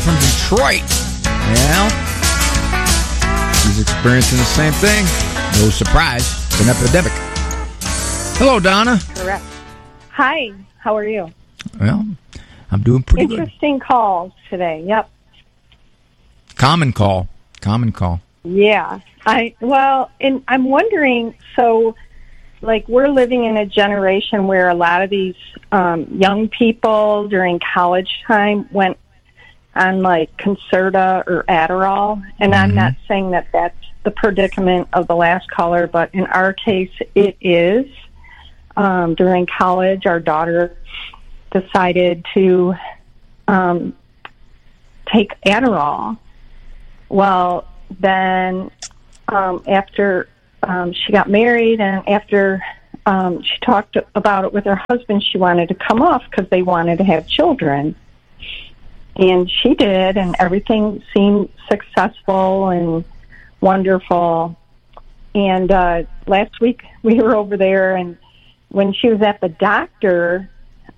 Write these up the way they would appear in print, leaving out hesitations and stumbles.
from Detroit. Well, she's experiencing the same thing. No surprise. It's an epidemic. Hello, Donna. Correct. Hi. How are you? Well, I'm doing pretty good. Interesting calls today. Yep. Common call. Yeah. I'm wondering, so, like, we're living in a generation where a lot of these young people during college time went on, like, Concerta or Adderall. And I'm not saying that that's the predicament of the last caller, but in our case, it is. During college, our daughter decided to take Adderall. Well, then after she got married and after she talked about it with her husband, she wanted to come off because they wanted to have children. And she did, and everything seemed successful and wonderful. And last week we were over there, and when she was at the doctor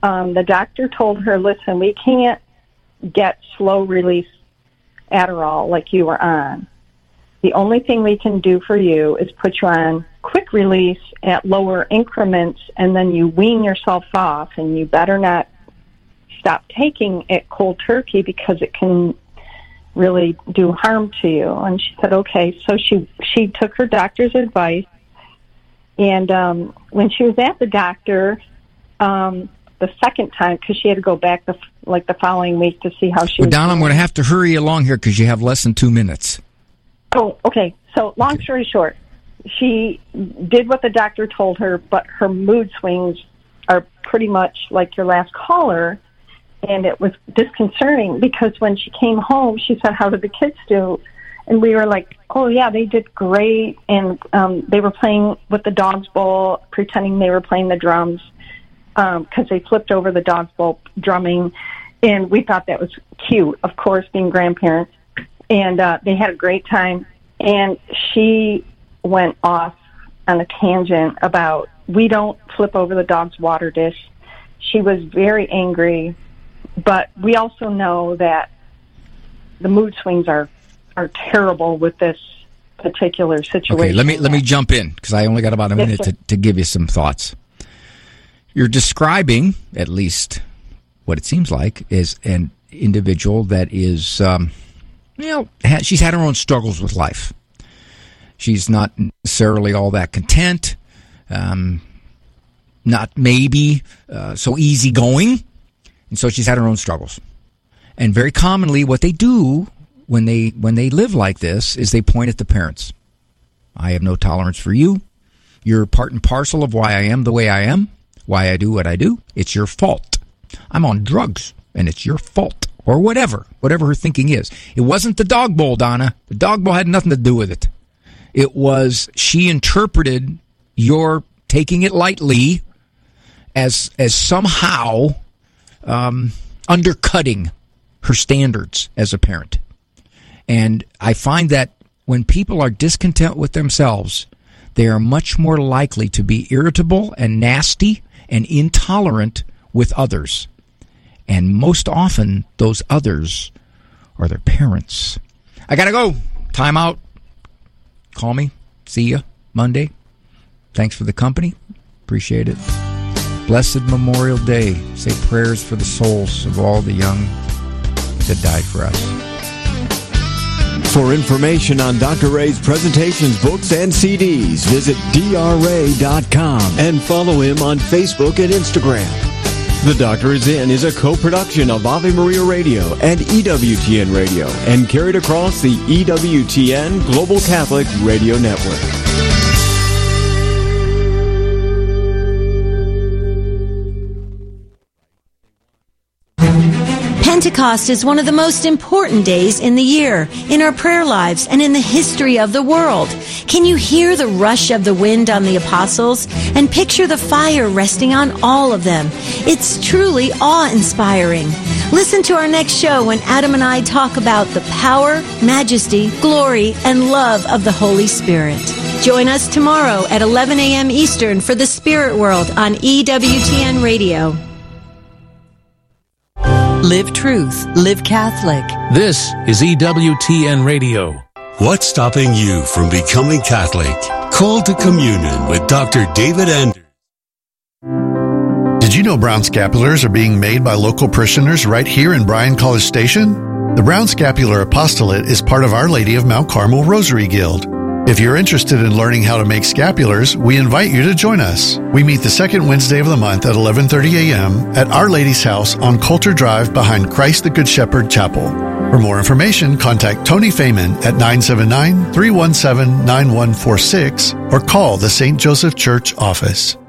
told her, listen, we can't get slow-release Adderall like you were on. The only thing we can do for you is put you on quick release at lower increments, and then you wean yourself off, and you better not stop taking it cold turkey because it can really do harm to you. And she said, okay. So she took her doctor's advice, and when she was at the doctor the second time, because she had to go back the following week to see how she was Donna, I'm going to have to hurry along here because you have less than 2 minutes. Oh, okay. So long story short, she did what the doctor told her, but her mood swings are pretty much like your last caller, and it was disconcerting because when she came home, she said, how did the kids do? And we were like, oh, yeah, they did great, and they were playing with the Dog's Bowl, pretending they were playing the drums because they flipped over the Dog's Bowl drumming, and we thought that was cute, of course, being grandparents. And they had a great time. And she went off on a tangent about, we don't flip over the dog's water dish. She was very angry. But we also know that the mood swings are terrible with this particular situation. Okay, let me jump in, because I only got about a minute to give you some thoughts. You're describing, at least what it seems like, is an individual that is... she's had her own struggles with life. She's not necessarily all that content, not maybe so easygoing, and so she's had her own struggles. And very commonly, what they do when they live like this is they point at the parents. I have no tolerance for you. You're part and parcel of why I am the way I am, why I do what I do. It's your fault. I'm on drugs, and it's your fault. Or whatever her thinking is. It wasn't the dog bowl, Donna. The dog bowl had nothing to do with it. It was she interpreted your taking it lightly as somehow undercutting her standards as a parent. And I find that when people are discontent with themselves, they are much more likely to be irritable and nasty and intolerant with others. And most often, those others are their parents. I got to go. Time out. Call me. See you Monday. Thanks for the company. Appreciate it. Blessed Memorial Day. Say prayers for the souls of all the young that died for us. For information on Dr. Ray's presentations, books, and CDs, visit drray.com and follow him on Facebook and Instagram. The Doctor Is In is a co-production of Ave Maria Radio and EWTN Radio and carried across the EWTN Global Catholic Radio Network. Pentecost is one of the most important days in the year, in our prayer lives, and in the history of the world. Can you hear the rush of the wind on the apostles and picture the fire resting on all of them? It's truly awe-inspiring. Listen to our next show when Adam and I talk about the power, majesty, glory, and love of the Holy Spirit. Join us tomorrow at 11 a.m. Eastern for the Spirit World on EWTN Radio. Live truth. Live Catholic. This is EWTN Radio. What's stopping you from becoming Catholic? Call to Communion with Dr. David Anders. Did you know brown scapulars are being made by local parishioners right here in Bryan College Station? The Brown Scapular Apostolate is part of Our Lady of Mount Carmel Rosary Guild. If you're interested in learning how to make scapulars, we invite you to join us. We meet the second Wednesday of the month at 11:30 a.m. at Our Lady's house on Coulter Drive behind Christ the Good Shepherd Chapel. For more information, contact Tony Feynman at 979-317-9146 or call the St. Joseph Church office.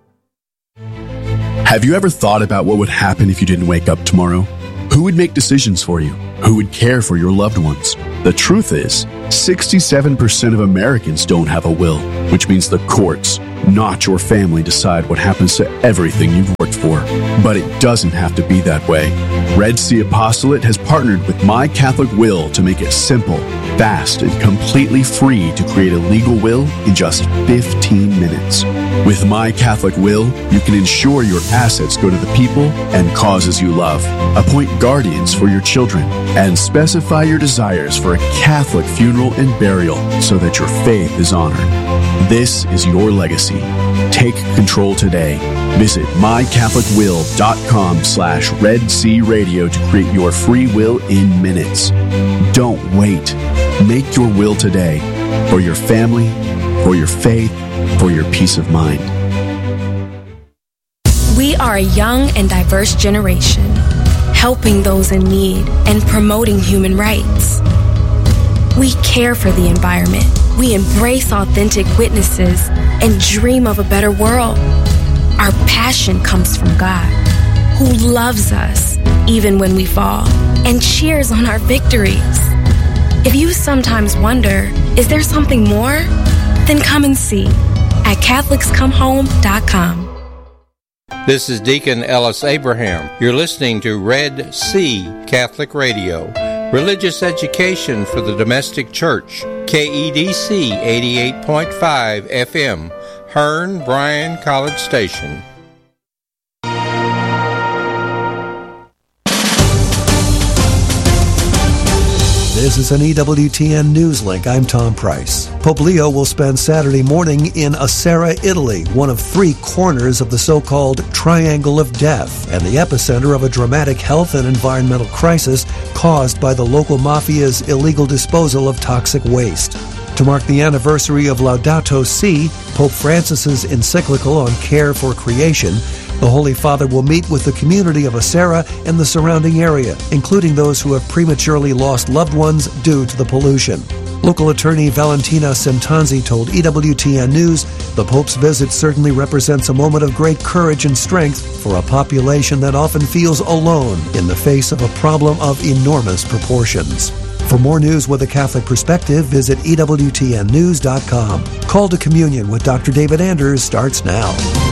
Have you ever thought about what would happen if you didn't wake up tomorrow? Who would make decisions for you? Who would care for your loved ones? The truth is, 67% of Americans don't have a will, which means the courts, not your family, decide what happens to everything you've worked for. But it doesn't have to be that way. Red Sea Apostolate has partnered with My Catholic Will to make it simple, fast, and completely free to create a legal will in just 15 minutes. With My Catholic Will, you can ensure your assets go to the people and causes you love, appoint guardians for your children, and specify your desires for a Catholic funeral and burial so that your faith is honored. This is your legacy. Take control today. Visit mycatholicwill.com/Red Sea Radio to create your free will in minutes. Don't wait. Make your will today for your family, for your faith, for your peace of mind. We are a young and diverse generation, helping those in need and promoting human rights. We care for the environment. We embrace authentic witnesses and dream of a better world. Our passion comes from God, who loves us even when we fall and cheers on our victories. If you sometimes wonder, is there something more? Then come and see at CatholicsComeHome.com. This is Deacon Ellis Abraham. You're listening to Red Sea Catholic Radio, religious education for the domestic church. KEDC 88.5 FM, Hearn, Bryan College Station. This is an EWTN News Link. I'm Tom Price. Pope Leo will spend Saturday morning in Asera, Italy, one of three corners of the so-called Triangle of Death and the epicenter of a dramatic health and environmental crisis caused by the local mafia's illegal disposal of toxic waste. To mark the anniversary of Laudato Si, Pope Francis's encyclical on care for creation, the Holy Father will meet with the community of Asera and the surrounding area, including those who have prematurely lost loved ones due to the pollution. Local attorney Valentina Centanzi told EWTN News the Pope's visit certainly represents a moment of great courage and strength for a population that often feels alone in the face of a problem of enormous proportions. For more news with a Catholic perspective, visit EWTNnews.com. Call to Communion with Dr. David Anders starts now.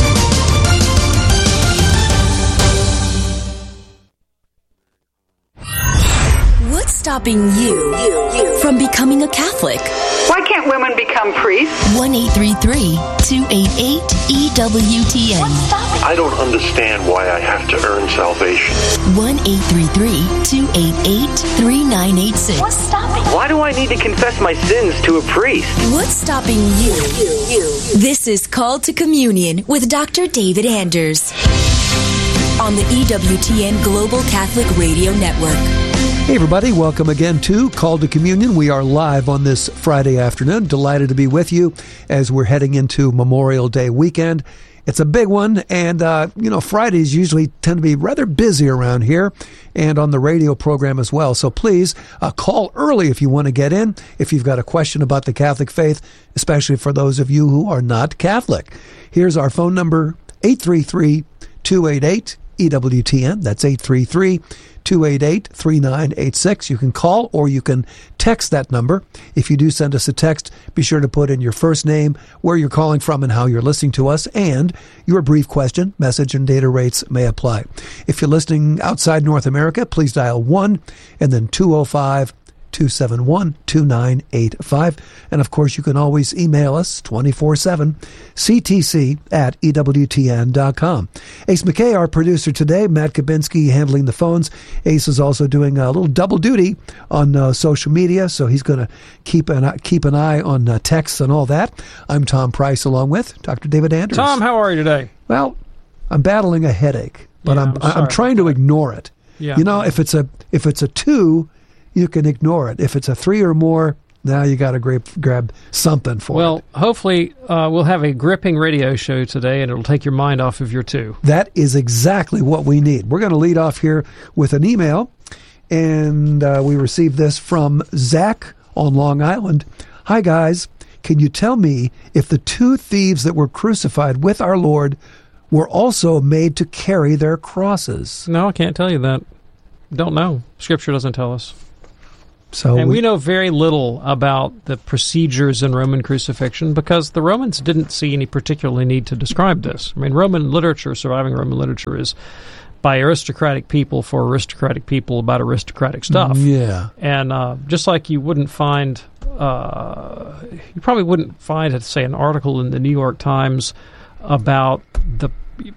What's stopping you from becoming a Catholic? Why can't women become priests? 1-833-288-EWTN. I don't understand why I have to earn salvation. 1-833-288-3986. What's stopping? Why do I need to confess my sins to a priest? What's stopping you? This is Call to Communion with Dr. David Anders on the EWTN Global Catholic Radio Network. Hey everybody, welcome again to Call to Communion. We are live on this Friday afternoon. Delighted to be with you as we're heading into Memorial Day weekend. It's a big one, and Fridays usually tend to be rather busy around here and on the radio program as well. So please call early if you want to get in, if you've got a question about the Catholic faith, especially for those of you who are not Catholic. Here's our phone number, 833-288-EWTN. That's 833-288-3986. You can call or you can text that number. If you do send us a text, be sure to put in your first name, where you're calling from and how you're listening to us, and your brief question. Message and data rates may apply. If you're listening outside North America, please dial 1 and then 205 271-2985. And, of course, you can always email us 24/7, ctc@ewtn.com. Ace McKay, our producer today, Matt Kabinski handling the phones. Ace is also doing a little double duty on social media, so he's going to keep an eye on texts and all that. I'm Tom Price, along with Dr. David Anders. Tom, how are you today? Well, I'm battling a headache, but I'm trying to ignore it. Yeah. You know, if it's a 2, you can ignore it. If it's a 3 or more, now you got to grab something for it. Well, hopefully we'll have a gripping radio show today, and it'll take your mind off of your 2. That is exactly what we need. We're going to lead off here with an email, and we received this from Zach on Long Island. Hi, guys. Can you tell me if the 2 thieves that were crucified with our Lord were also made to carry their crosses? No, I can't tell you that. Don't know. Scripture doesn't tell us. And we know very little about the procedures in Roman crucifixion because the Romans didn't see any particular need to describe this. I mean, Roman literature, surviving Roman literature, is by aristocratic people for aristocratic people about aristocratic stuff. Yeah. And just like you wouldn't find, you probably wouldn't find, say, an article in the New York Times about the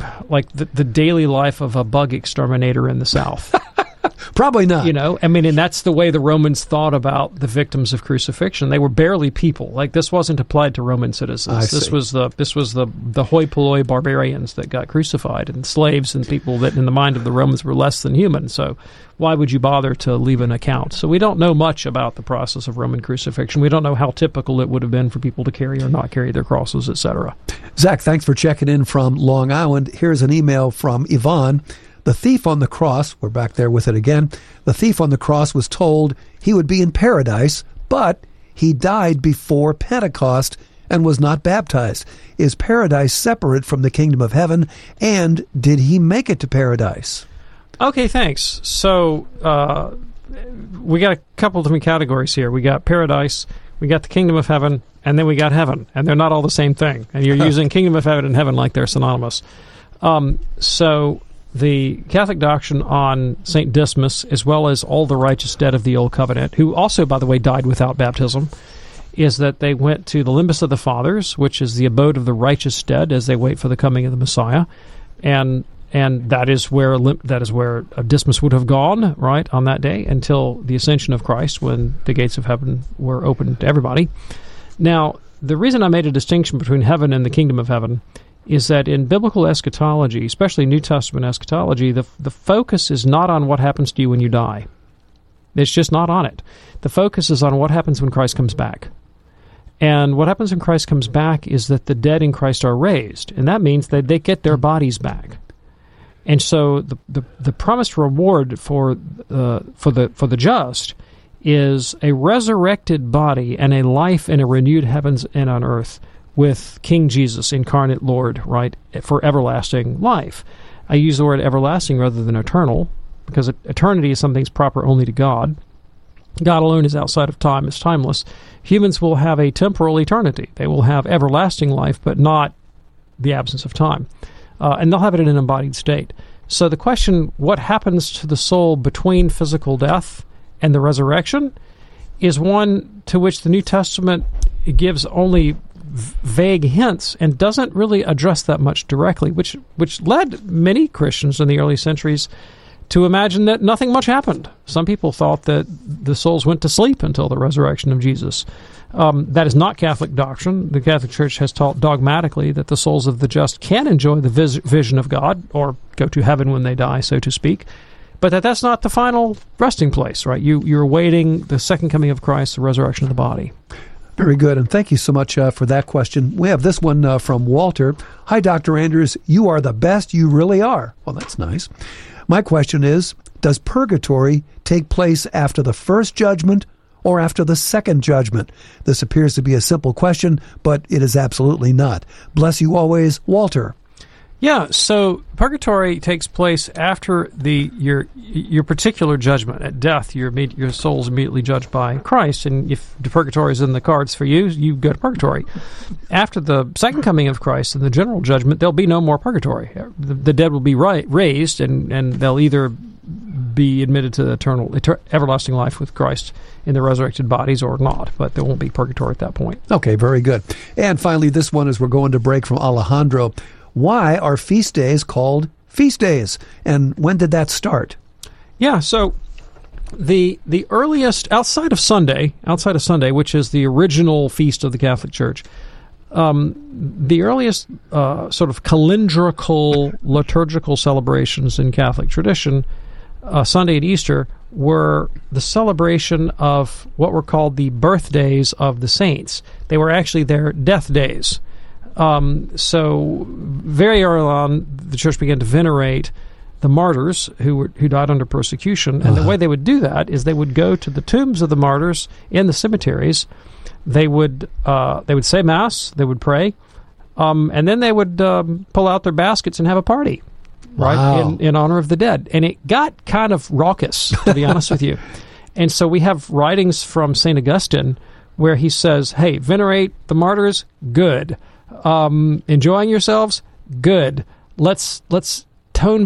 daily life of a bug exterminator in the South. Probably not. You know, I mean, and that's the way the Romans thought about the victims of crucifixion. They were barely people. Like, this wasn't applied to Roman citizens. This was the hoi polloi barbarians that got crucified, and slaves and people that in the mind of the Romans were less than human. So why would you bother to leave an account? So we don't know much about the process of Roman crucifixion. We don't know how typical it would have been for people to carry or not carry their crosses, etc. Zach, thanks for checking in from Long Island. Here's an email from Yvonne. The thief on the cross, we're back there with it again, the thief on the cross was told he would be in paradise, but he died before Pentecost and was not baptized. Is paradise separate from the kingdom of heaven, and did he make it to paradise? Okay, thanks. So we got a couple of different categories here. We got paradise, we got the kingdom of heaven, and then we got heaven, and they're not all the same thing. And you're using kingdom of heaven and heaven like they're synonymous. So the Catholic doctrine on St. Dismas, as well as all the righteous dead of the Old Covenant, who also, by the way, died without baptism, is that they went to the limbus of the fathers, which is the abode of the righteous dead as they wait for the coming of the Messiah, and that is where Dismas would have gone, right, on that day until the ascension of Christ, when the gates of heaven were open to everybody. Now, the reason I made a distinction between heaven and the kingdom of heaven is that in biblical eschatology, especially New Testament eschatology, the focus is not on what happens to you when you die. It's just not on it. The focus is on what happens when Christ comes back. And what happens when Christ comes back is that the dead in Christ are raised, and that means that they get their bodies back. And so the promised reward for the just is a resurrected body and a life in a renewed heavens and on earth with King Jesus, incarnate Lord, right, for everlasting life. I use the word everlasting rather than eternal, because eternity is something that's proper only to God. God alone is outside of time, is timeless. Humans will have a temporal eternity. They will have everlasting life, but not the absence of time. And they'll have it in an embodied state. So the question, what happens to the soul between physical death and the resurrection, is one to which the New Testament gives only vague hints and doesn't really address that much directly, which led many Christians in the early centuries to imagine that nothing much happened. Some people thought that the souls went to sleep until the resurrection of Jesus. That is not Catholic doctrine. The Catholic Church has taught dogmatically that the souls of the just can enjoy the vision of God, or go to heaven when they die, so to speak, but that's not the final resting place, right? You're awaiting the second coming of Christ, the resurrection of the body. Very good, and thank you so much for that question. We have this one from Walter. Hi, Dr. Anders. You are the best. You really are. Well, that's nice. My question is, does purgatory take place after the first judgment or after the second judgment? This appears to be a simple question, but it is absolutely not. Bless you always, Walter. Yeah, so purgatory takes place after your particular judgment. At death, your soul's immediately judged by Christ, and if the purgatory is in the cards for you, you go to purgatory. After the second coming of Christ and the general judgment, there'll be no more purgatory. The dead will be raised, and they'll either be admitted to everlasting life with Christ in their resurrected bodies or not, but there won't be purgatory at that point. Okay, very good. And finally, this one as we're going to break from Alejandro. Why are feast days called feast days, and when did that start? Yeah, so the earliest, outside of Sunday, which is the original feast of the Catholic Church, the earliest sort of calendrical liturgical celebrations in Catholic tradition, Sunday and Easter, were the celebration of what were called the birthdays of the saints. They were actually their death days. So very early on, the Church began to venerate the martyrs who died under persecution, and the way they would do that is they would go to the tombs of the martyrs in the cemeteries. They would say Mass, they would pray, and then they would pull out their baskets and have a party, right, in honor of the dead. And it got kind of raucous, to be honest with you. And so we have writings from St. Augustine where he says, hey, venerate the martyrs, good. Enjoying yourselves, good. Let's tone